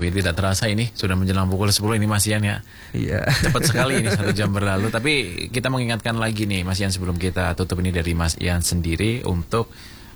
Wih, tidak terasa ini sudah menjelang pukul 10 ini Mas Ian ya. Iya. Cepat sekali ini 1 jam berlalu. Tapi kita mengingatkan lagi nih Mas Ian sebelum kita tutup ini dari Mas Ian sendiri untuk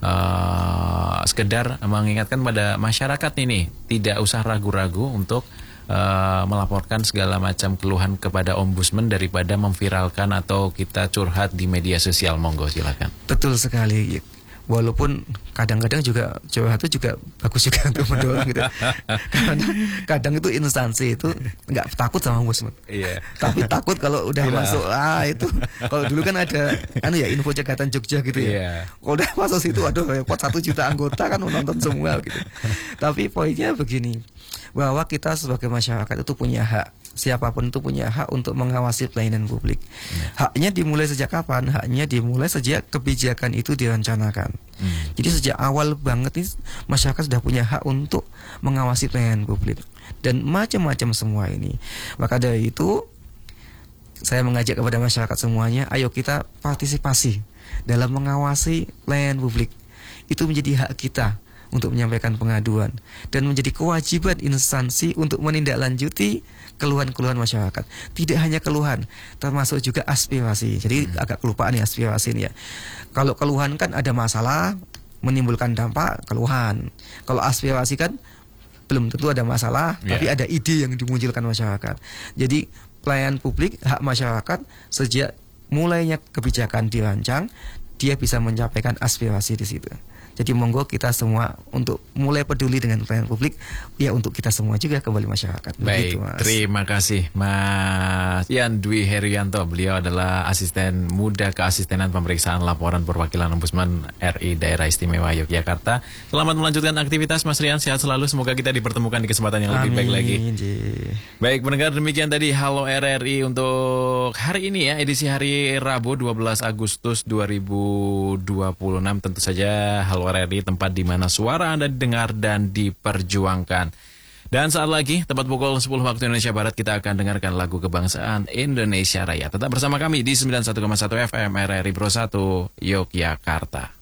sekedar mengingatkan pada masyarakat ini tidak usah ragu-ragu untuk melaporkan segala macam keluhan kepada ombudsman daripada memviralkan atau kita curhat di media sosial. Monggo silakan. Betul sekali. Walaupun kadang-kadang juga curhat itu juga bagus juga untuk mendorong gitu. Karena kadang itu instansi itu nggak takut sama ombudsman. Iya. Tapi takut kalau udah masuk itu. Kalau dulu kan ada info cegatan Jogja gitu ya. Iya. Kalau udah masuk situ aduh repot 1 juta anggota kan menonton semua gitu. Tapi poinnya begini, bahwa kita sebagai masyarakat itu punya hak. Siapapun itu punya hak untuk mengawasi pelayanan publik. Haknya dimulai sejak kapan? Haknya dimulai sejak kebijakan itu direncanakan. Jadi sejak awal banget ini masyarakat sudah punya hak untuk mengawasi pelayanan publik dan macam-macam semua ini. Maka dari itu saya mengajak kepada masyarakat semuanya, ayo kita partisipasi dalam mengawasi pelayanan publik. Itu menjadi hak kita untuk menyampaikan pengaduan dan menjadi kewajiban instansi untuk menindaklanjuti keluhan-keluhan masyarakat. Tidak hanya keluhan, termasuk juga aspirasi. Jadi agak kelupaan ya aspirasi ini ya. Kalau keluhan kan ada masalah, menimbulkan dampak, keluhan. Kalau aspirasi kan belum tentu ada masalah, tapi ada ide yang dimunculkan masyarakat. Jadi pelayanan publik, hak masyarakat sejak mulainya kebijakan dirancang, dia bisa menyampaikan aspirasi di situ. Jadi monggo kita semua untuk mulai peduli dengan pelayanan publik, ya untuk kita semua juga kembali masyarakat. Baik, begitu, Mas. Terima kasih Mas Ian Dwi Herianto. Beliau adalah asisten muda keasistenan pemeriksaan laporan perwakilan Ombudsman RI Daerah Istimewa Yogyakarta. Selamat melanjutkan aktivitas Mas Rian, sehat selalu. Semoga kita dipertemukan di kesempatan yang lebih baik lagi. Baik, pendengar, demikian tadi Halo RRI untuk hari ini ya, edisi hari Rabu 12 Agustus 2026. Tentu saja Halo RRI, tempat di mana suara Anda didengar dan diperjuangkan. Dan saat lagi, tepat pukul 10 waktu Indonesia Barat, kita akan dengarkan lagu kebangsaan Indonesia Raya. Tetap bersama kami di 91,1 FM RRI Pro 1 Yogyakarta.